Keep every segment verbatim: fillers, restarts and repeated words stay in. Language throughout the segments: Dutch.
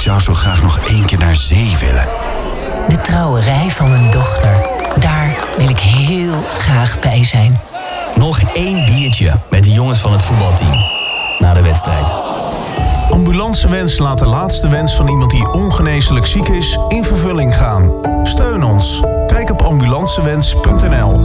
zou zo graag nog één keer naar zee willen. De trouwerij van mijn dochter. Daar wil ik heel graag bij zijn. Nog één biertje met de jongens van het voetbalteam. Na de wedstrijd. Ambulancewens laat de laatste wens van iemand die ongeneeslijk ziek is in vervulling gaan. Steun ons. Kijk op ambulancewens punt n l.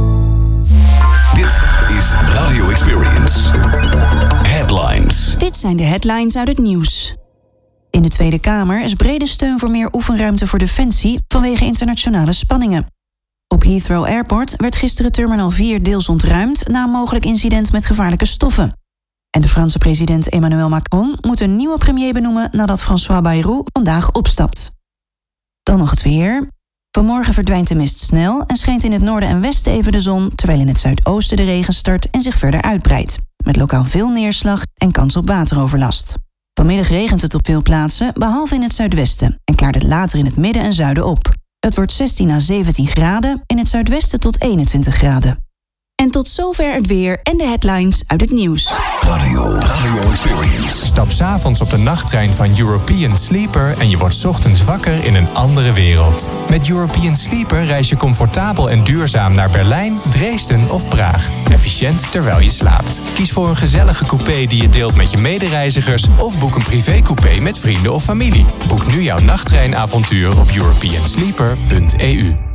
Dit is Radio Experience. Headlines. Dit zijn de headlines uit het nieuws. In de Tweede Kamer is brede steun voor meer oefenruimte voor Defensie vanwege internationale spanningen. Op Heathrow Airport werd gisteren Terminal vier deels ontruimd na een mogelijk incident met gevaarlijke stoffen. En de Franse president Emmanuel Macron moet een nieuwe premier benoemen nadat François Bayrou vandaag opstapt. Dan nog het weer. Vanmorgen verdwijnt de mist snel en schijnt in het noorden en westen even de zon, terwijl in het zuidoosten de regen start en zich verder uitbreidt, met lokaal veel neerslag en kans op wateroverlast. Vanmiddag regent het op veel plaatsen, behalve in het zuidwesten, en klaart het later in het midden en zuiden op. Het wordt zestien à zeventien graden, in het zuidwesten tot eenentwintig graden. En tot zover het weer en de headlines uit het nieuws. Radio, Radio Experience. Stap 's avonds op de nachttrein van European Sleeper en je wordt 's ochtends wakker in een andere wereld. Met European Sleeper reis je comfortabel en duurzaam naar Berlijn, Dresden of Praag. Efficiënt terwijl je slaapt. Kies voor een gezellige coupé die je deelt met je medereizigers of boek een privécoupé met vrienden of familie. Boek nu jouw nachttreinavontuur op european sleeper punt e u.